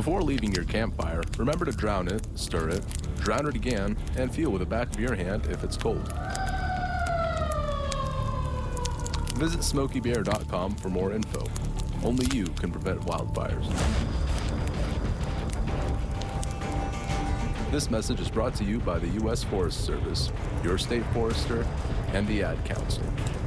Before leaving your campfire, remember to drown it, stir it, drown it again, and feel with the back of your hand if it's cold. Visit SmokeyBear.com for more info. Only you can prevent wildfires. This message is brought to you by the U.S. Forest Service, your state forester, and the Ad Council.